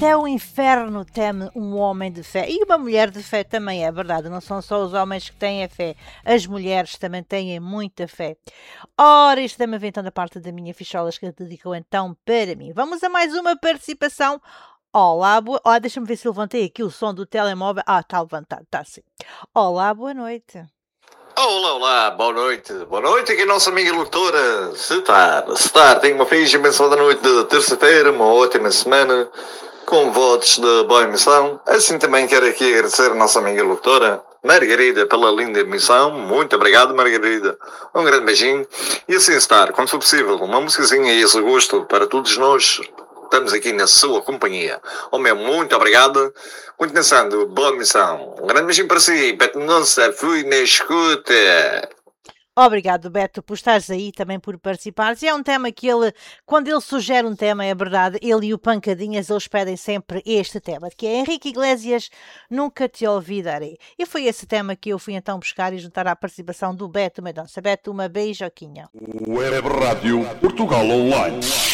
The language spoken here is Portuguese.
Até o inferno teme um homem de fé. E uma mulher de fé também, é verdade. Não são só os homens que têm a fé. As mulheres também têm muita fé. Ora, isto também vem então da parte da minha ficholas que dedicou então para mim. Vamos a mais uma participação. Olá, deixa-me ver se levantei aqui o som do telemóvel. Está levantado, está sim. Olá, boa noite. Olá, boa noite aqui nossa amiga locutora Star, tenho uma feliz e abençoada noite de terça-feira, uma ótima semana, com votos de boa emissão. Assim também quero aqui agradecer a nossa amiga locutora Margarida pela linda emissão, muito obrigado Margarida, um grande beijinho, e assim Star, quando for possível, uma musicazinha a esse gosto para todos nós. Estamos aqui na sua companhia. Muito obrigado. Continuando, boa missão. Um grande beijinho para si. Beto Mendonça, fui na escuta. Obrigado, Beto, por estares aí, também por participares. E é um tema que quando ele sugere um tema, é verdade, ele e o Pancadinhas, eles pedem sempre este tema, que é Henrique Iglesias, Nunca Te Olvidarei. E foi esse tema que eu fui então buscar e juntar à participação do Beto Mendonça. Beto, uma beijoquinha. Web Rádio Portugal Online.